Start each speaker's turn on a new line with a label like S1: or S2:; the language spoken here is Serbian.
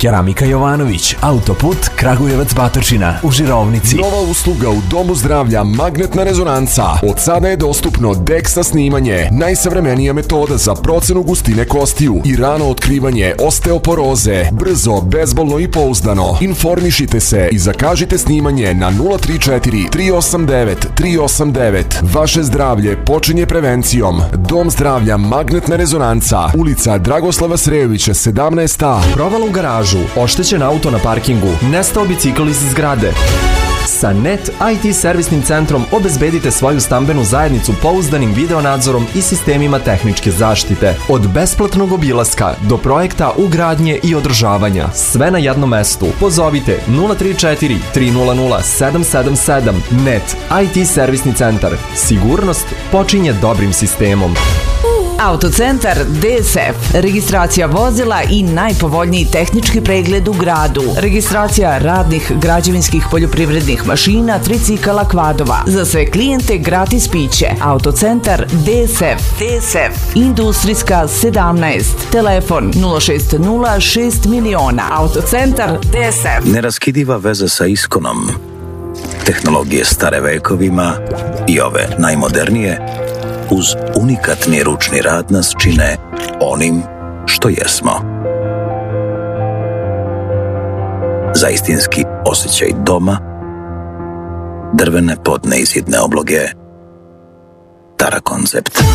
S1: Keramika Jovanović, autoput Kragujevac Batočina u Žirovnici.
S2: Nova usluga u Domu zdravlja Magnetna rezonanca. Od sada je dostupno DEXA snimanje, najsavremenija metoda za procenu gustine kostiju i rano otkrivanje osteoporoze. Brzo, bezbolno i pouzdano. Informišite se i zakažite snimanje na 034 389 389. Vaše zdravlje počinje prevencijom. Dom zdravlja Magnetna rezonanca, ulica Dragoslava Srejovića 17A.
S3: Provala u garažu, oštećen auto na parkingu, nestao bicikl iz zgrade. Sa NET IT servisnim centrom obezbedite svoju stambenu zajednicu pouzdanim videonadzorom i sistemima tehničke zaštite. Od besplatnog obilaska do projekta ugradnje i održavanja. Sve na jednom mestu. Pozovite 034 300 777. NET IT servisni centar. Sigurnost počinje dobrim sistemom.
S4: Autocentar DSF. Registracija vozila i najpovoljniji tehnički pregled u gradu. Registracija radnih, građevinskih, poljoprivrednih mašina, tricikala, kvadova. Za sve klijente gratis piće. Autocentar DSF. Industrijska 17. Telefon 060 6 miliona. Autocentar DSF.
S5: Neraskidiva veza sa Iskonom. Tehnologije stare vekovima i ove najmodernije uz unikatni ručni rad nas čine onim što jesmo. Za istinski osjećaj doma, drvene podne i zidne obloge, Tara Koncept.